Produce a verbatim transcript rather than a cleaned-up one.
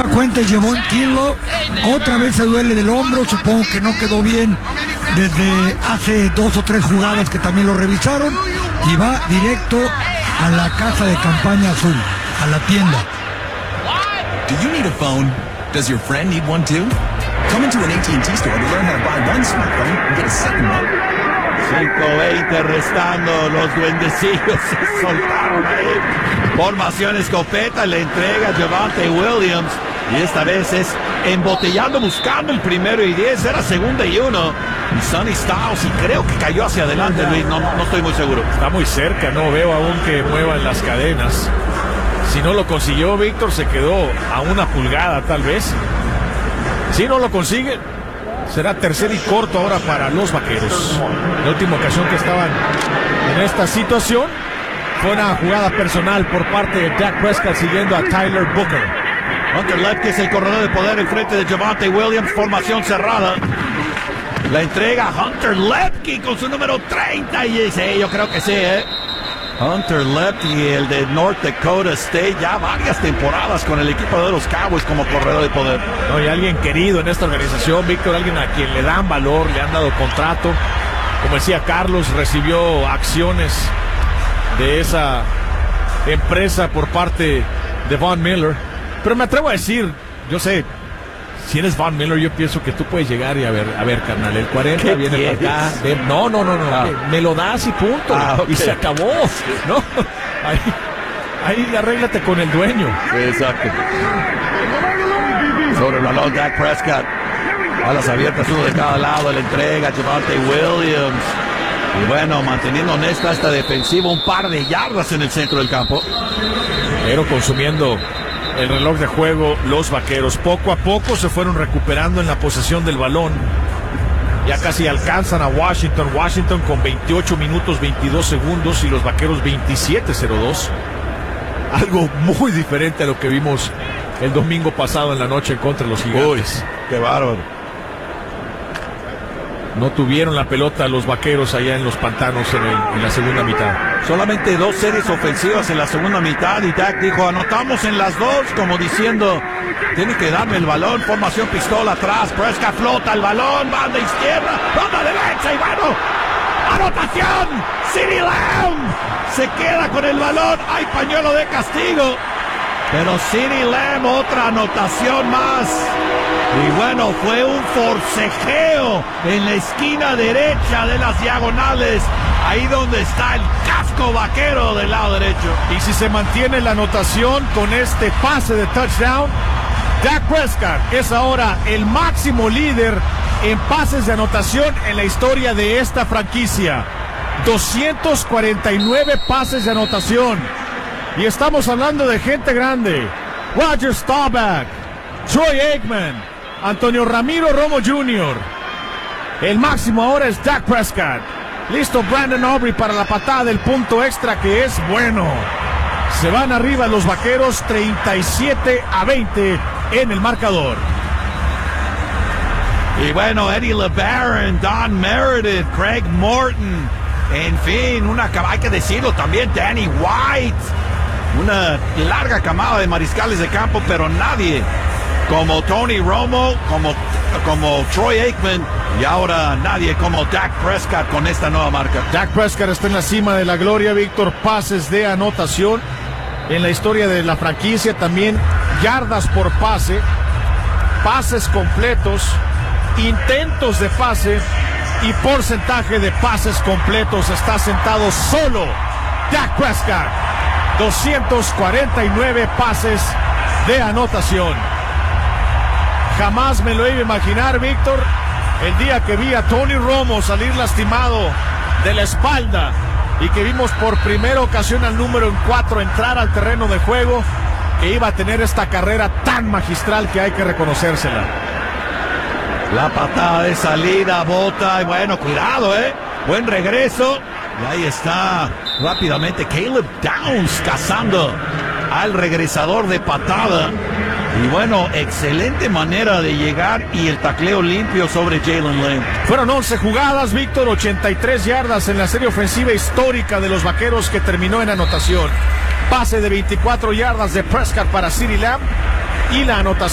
nueva cuenta es Javon Kinlaw, otra vez se duele del hombro, supongo que no quedó bien desde hace dos o tres jugadas que también lo revisaron, y va directo a la casa de campaña azul, a la tienda. Do you need a phone? Does your friend need one too? Come into an A T and T store to learn how to buy one smartphone and get a second one. cinco veinte restando, los duendecillos se soltaron ahí. Formación escopeta, le entrega a Javonte Williams. Y esta vez es embotellando, buscando el primero y diez. Era segunda y uno. Y Sonny Styles, y creo que cayó hacia adelante, Luis. No, no estoy muy seguro. Está muy cerca, no veo aún que muevan las cadenas. Si no lo consiguió, Víctor, se quedó a una pulgada tal vez. Si no lo consigue, será tercer y corto ahora para los Vaqueros. La última ocasión que estaban en esta situación fue una jugada personal por parte de Dak Prescott siguiendo a Tyler Booker. Hunter Lepke es el corredor de poder en frente de Javonte Williams. Formación cerrada. La entrega a Hunter Lepke con su número treinta y seis. Yo creo que sí, ¿eh? Hunter Lepke, el de North Dakota State, ya varias temporadas con el equipo de los Cowboys como corredor de poder. No, y alguien querido en esta organización, Víctor, alguien a quien le dan valor, le han dado contrato. Como decía Carlos, recibió acciones de esa empresa por parte de Von Miller. Pero me atrevo a decir, yo sé, si eres Von Miller, yo pienso que tú puedes llegar y a ver, a ver, carnal, el cuarenta viene para acá. Ven, no, no, no, no, ah. me lo das y punto. Ah, okay. Y se acabó, ¿no? Ahí, ahí arréglate con el dueño. Exacto. Sobre el balón, Dak Prescott. Alas abiertas, uno de cada lado, la entrega, Javonte Williams. Y bueno, manteniendo honesta esta defensiva, un par de yardas en el centro del campo. Pero consumiendo el reloj de juego, los Vaqueros poco a poco se fueron recuperando en la posesión del balón. Ya casi alcanzan a Washington. Washington con veintiocho minutos veintidós segundos y los Vaqueros veintisiete cero dos. Algo muy diferente a lo que vimos el domingo pasado en la noche en contra de los Gigantes. Uy, qué bárbaro. No tuvieron la pelota los Vaqueros allá en los pantanos en, el, en la segunda mitad. Solamente dos series ofensivas en la segunda mitad y Dak dijo, anotamos en las dos, como diciendo, tiene que darme el balón. Formación pistola atrás, Prescott flota el balón, banda izquierda, banda derecha y bueno, anotación. CeeDee Lamb se queda con el balón, hay pañuelo de castigo, pero CeeDee Lamb otra anotación más. Y bueno, fue un forcejeo en la esquina derecha de las diagonales, ahí donde está el casco vaquero del lado derecho. Y si se mantiene la anotación con este pase de touchdown, Dak Prescott es ahora el máximo líder en pases de anotación en la historia de esta franquicia. doscientos cuarenta y nueve pases de anotación. Y estamos hablando de gente grande. Roger Staubach, Troy Aikman, Antonio Ramiro Romo junior El máximo ahora es Dak Prescott. Listo Brandon Aubrey para la patada del punto extra, que es bueno. Se van arriba los Vaqueros treinta y siete a veinte en el marcador. Y bueno, Eddie LeBaron, Don Meredith, Craig Morton, en fin, una, hay que decirlo también, Danny White. Una larga camada de mariscales de campo, pero nadie como Tony Romo, como, como Troy Aikman, y ahora nadie como Dak Prescott con esta nueva marca. Dak Prescott está en la cima de la gloria, Víctor. Pases de anotación en la historia de la franquicia, también yardas por pase, pases completos, intentos de pase y porcentaje de pases completos. Está sentado solo Dak Prescott. doscientos cuarenta y nueve pases de anotación. Jamás me lo iba a imaginar, Víctor, el día que vi a Tony Romo salir lastimado de la espalda y que vimos por primera ocasión al número cuatro entrar al terreno de juego, que iba a tener esta carrera tan magistral que hay que reconocérsela. La patada de salida, bota, y bueno, cuidado, eh, buen regreso. Y ahí está rápidamente Caleb Downs cazando al regresador de patada. Y bueno, excelente manera de llegar y el tacleo limpio sobre Jalen Lamb. Fueron once jugadas, Víctor, ochenta y tres yardas en la serie ofensiva histórica de los Vaqueros, que terminó en anotación. Pase de veinticuatro yardas de Prescott para CeeDee Lamb y la anotación